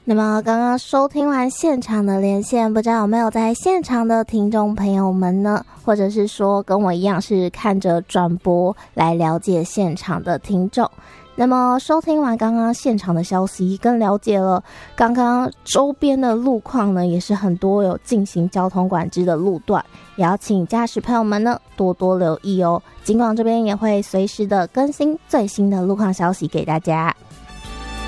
那么刚刚收听完现场的连线，不知道有没有在现场的听众朋友们呢？或者是说跟我一样是看着转播来了解现场的听众？那么收听完刚刚现场的消息，更了解了刚刚周边的路况呢，也是很多有进行交通管制的路段，也要请驾驶朋友们呢多多留意哦。警广这边也会随时的更新最新的路况消息给大家。